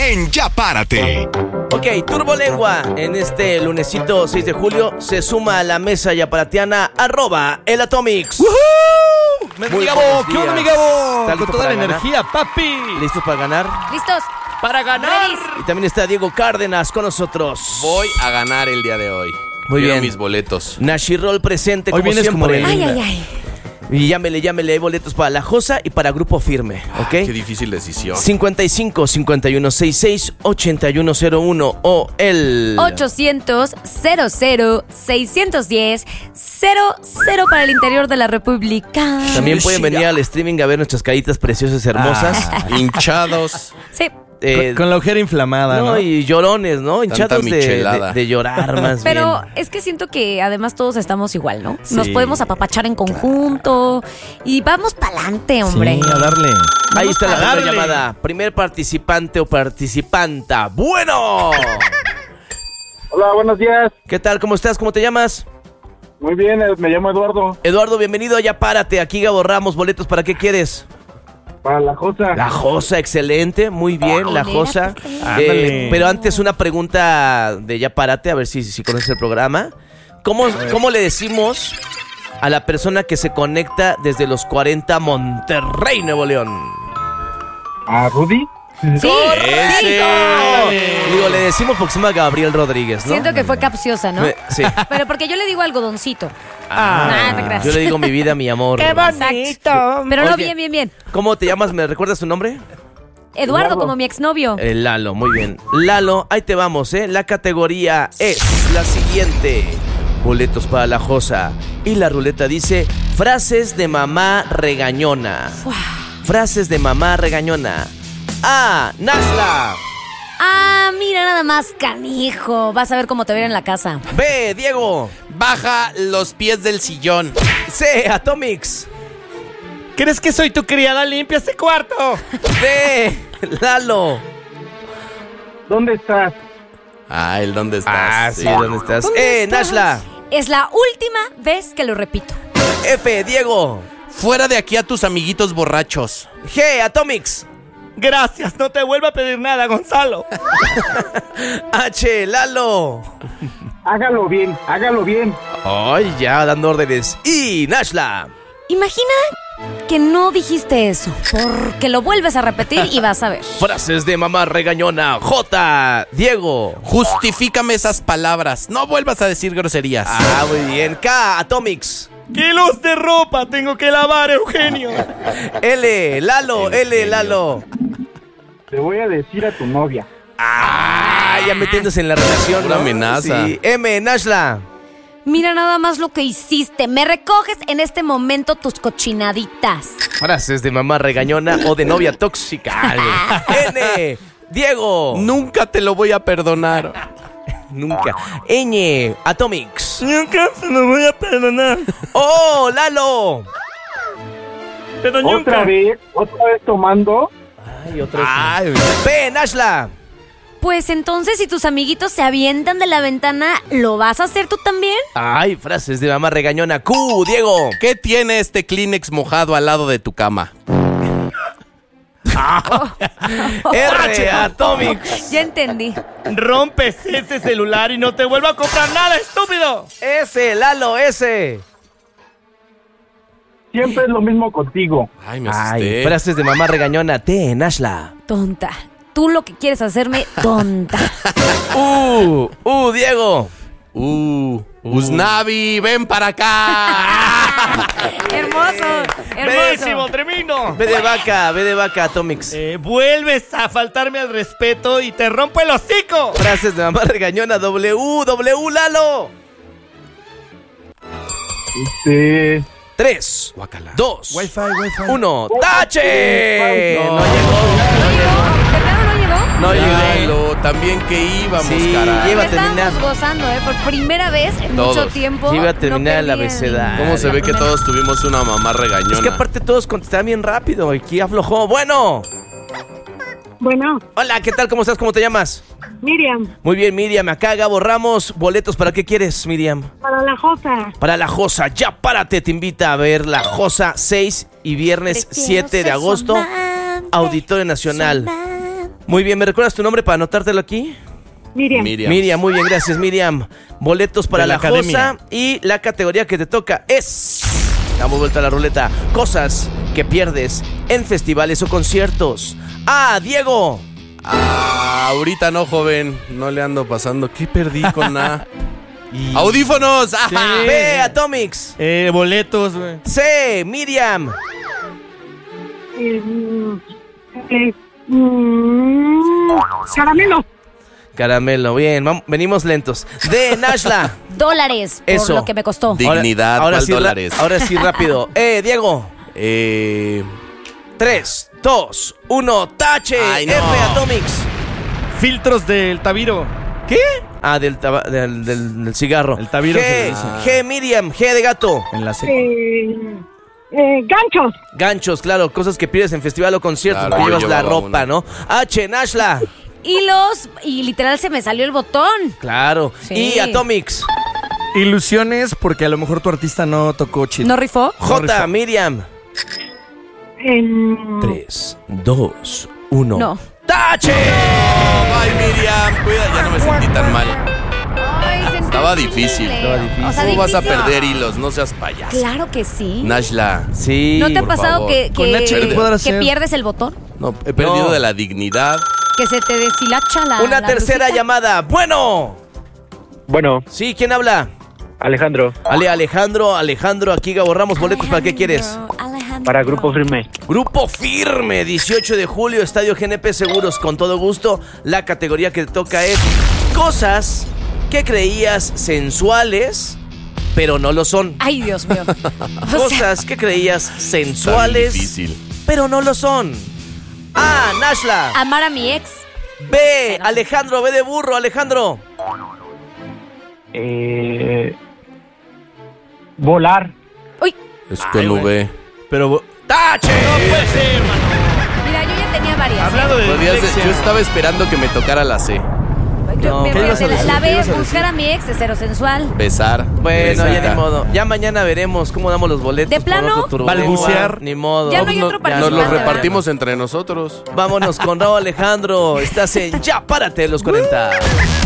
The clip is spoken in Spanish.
en Ya Párate. Ok, Turbolengua, en este lunesito 6 de julio, se suma a la mesa yaparateana @elatomics. Mi Gabo, ¿qué onda, mi Gabo? ¿Está listo Con toda para la ganar? energía, papi. ¿Listos para ganar? ¿Listos? Para ganar. Ready. Y también está Diego Cárdenas con nosotros. Voy a ganar el día de hoy. Muy Quiero bien. mis boletos. Nashiroll presente Hoy como vienes como siempre. Belinda. Ay, ay, ay. Y llámele, hay boletos para La Josa y para Grupo Firme, ¿ok? Qué difícil decisión. 55 5166 8101 o el 800-00-610-00 para el interior de la República. También pueden venir al streaming a ver nuestras caritas preciosas, hermosas. Hinchados. Sí. Con la ojera inflamada, ¿no? Y llorones, ¿no? Hinchados michelada. de llorar más Pero bien. es que siento que además todos estamos igual, ¿no? Sí. Nos podemos apapachar en conjunto y vamos pa'lante, hombre. Sí, a darle. Ahí está la a primera darle. llamada. Primer participante o participanta. ¡Bueno! Hola, buenos días. ¿Qué tal? ¿Cómo estás? ¿Cómo te llamas? Muy bien, me llamo Eduardo. Eduardo, bienvenido a Ya Párate. Aquí Gabo Ramos, boletos, ¿para qué quieres? Para La Josa. La Josa, excelente, muy bien, La Josa. Ándale. Pero antes una pregunta de Ya Párate, a ver si conoces el programa. ¿Cómo le decimos a la persona que se conecta desde los 40 Monterrey, Nuevo León? ¿A Rudy? Sí, Ese. Digo, le decimos porque se llama Gabriel Rodríguez, ¿no? Siento que fue capciosa, ¿no? Sí. Pero porque yo le digo algodoncito. Nah, te creas. Yo le digo mi vida, mi amor. Exacto. Pero no, Oye. bien. ¿Cómo te llamas? ¿Me recuerdas tu nombre? Eduardo, como mi exnovio. Lalo, muy bien. Lalo, ahí te vamos, ¿eh? La categoría es la siguiente. Boletos para La Josa. Y la ruleta dice frases de mamá regañona. Frases de mamá regañona. A. Nashla. Ah, mira nada más, canijo. Vas a ver cómo te veré en la casa. B. Diego. Baja los pies del sillón. C. Atomics. ¿Crees que soy tu criada? Limpia este cuarto. D. Lalo. ¿Dónde estás? Ah, ¿el dónde estás? Sí, ¿dónde estás? ¿Dónde estás? Nashla. Es la última vez que lo repito. F. Diego. Fuera de aquí a tus amiguitos borrachos. G. Atomics. Gracias, no te vuelvo a pedir nada, Gonzalo. H. Lalo. Hágalo bien, hágalo bien. Ay, ya dando órdenes. Y Nashla. Imagina que no dijiste eso, porque lo vuelves a repetir y vas a ver. Frases de mamá regañona. J. Diego. Justifícame esas palabras. No vuelvas a decir groserías. Ah, muy bien. K. Atomics. Kilos de ropa tengo que lavar, Eugenio. L. Lalo. L. Lalo. Te voy a decir a tu novia. Ah, ya metiéndose en la relación, Una ¿no? amenaza. Sí. M. Nashla. Mira nada más lo que hiciste. Me recoges en este momento tus cochinaditas. Frases de mamá regañona o de novia tóxica. N. Diego. Nunca te lo voy a perdonar. Nunca. Ñ. Atomics. Nunca se lo voy a perdonar. Oh, Lalo. Pero Otra vez tomando. Ay, otra vez. Ay, P. Nashla. Pues entonces, si tus amiguitos se avientan de la ventana, ¿lo vas a hacer tú también? Ay, frases de mamá regañona. Q. Diego. ¿qué tiene este Kleenex mojado al lado de tu cama? R. Atomics. Ya entendí. rompes ese celular y no te vuelvo a comprar nada, estúpido. S. Lalo. S. Siempre es lo mismo contigo. Ay, me Ay, asusté. frases de mamá regañona. T. Nashla. Tonta. Tú lo que quieres hacerme, tonta. Diego. Usnavi, ven para acá. Pésimo, tremendo. B de vaca, Atomics. Vuelves a faltarme al respeto y te rompo el hocico. Frases de mamá regañona. W, Lalo. 3, Guácala. 2, Wi-Fi. 1. ¡Tache! No llegó. ¿De plano no llegó? No llegó. Lalo, también que íbamos, Sí, caray. lleva a Estábamos terminar. gozando, por primera vez en Todos. mucho tiempo. Iba a terminar el No perdí abecedario. ¿Cómo se ve que primera. todos tuvimos una mamá regañona? Es que aparte todos contestaban bien rápido. Aquí aflojó. Bueno. Bueno, Hola, ¿qué tal? ¿Cómo estás? ¿Cómo te llamas? Miriam, Muy bien, Miriam. Acá Gabo Ramos. Boletos, ¿para qué quieres, Miriam? para La Josa. Para La Josa. Ya Párate te invita a ver La Josa 6 y viernes 7 de agosto. Auditorio Nacional. Muy bien, ¿me recuerdas tu nombre para anotártelo aquí? Miriam. Miriam, muy bien, gracias Miriam. Boletos para De la la academia. Josa y la categoría que te toca es... Damos vuelta a la ruleta. Cosas que pierdes en festivales o conciertos. ¡Ah, Diego! Ahorita no, joven. No le ando pasando. ¿Qué perdí con A? Y- ¡Audífonos! ¡Ajá! B, Atomics. boletos, güey. C, Miriam. Caramelo. Caramelo, bien, venimos lentos. D, Nashla. Dólares por Eso. lo que me costó. Dignidad, ¿cuál sí, dólares? ahora sí, rápido. Diego. 3, 2, 1, tache. Ay, no. F, Atomics. Filtros del Tabiro. ¿Qué? Ah, del cigarro. El Tabiro se le G, dice. G, Miriam. G de gato. En la C. Ganchos. Ganchos, claro, cosas que pides en festival o concierto, Claro, que yo llevas la llevaba ropa, una. ¿no? H, Nashla. Y literal se me salió el botón. Claro. Sí. Y Atomics. Ilusiones porque a lo mejor tu artista no tocó chido. ¿No rifó? J, Miriam. 3, 2, 1. No. ¡Tache! Ay, Miriam, cuida, ya no me sentí tan mal. Ay, sentí Estaba horrible. difícil. Estaba difícil. O sea, ¿Cómo vas a difícil. perder hilos? No seas payaso. Claro que sí. Nashla, Sí. ¿No te ha por pasado favor. que, Con H, ¿qué podrás que hacer? pierdes el botón? no, he perdido No. de la dignidad. Que se te deshilacha Una la tercera blusita. llamada. Bueno. Bueno, Sí, ¿quién habla? Alejandro, Alejandro, aquí borramos boletos. ¿Para qué quieres? Alejandro. para Grupo Firme. Grupo Firme, 18 de julio, Estadio GNP Seguros, con todo gusto. La categoría que te toca es cosas que creías sensuales, pero no lo son. Ay, Dios mío. O sea, Cosas que creías Está sensuales, difícil. pero no lo son. A, Nashla. amar a mi ex. B, Alejandro, B de burro, Alejandro. Volar. Uy, Es con V. Pero ¡Tache! no puede ser, mano. mira, yo ya tenía varias. Hablando de dislexia. Yo estaba esperando que me tocara la C. No, ¿qué ibas a decir? La ¿Qué B, ibas a buscar a mi ex, es heterosensual. Besar. Bueno, ya besita. ni modo. Ya mañana veremos cómo damos los boletos. ¿De por plano? otro turbo. Balbucear. Ni modo. Ya no hay otro Nos participante, los ¿verdad? repartimos entre nosotros. Vámonos con Raúl Alejandro. Estás en Ya Párate de los 40.